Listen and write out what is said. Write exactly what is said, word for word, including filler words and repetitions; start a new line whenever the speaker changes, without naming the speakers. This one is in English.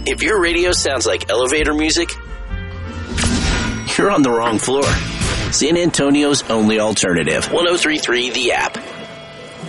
If your radio sounds like elevator music, you're on the wrong floor. San Antonio's only alternative. ten thirty-three The App.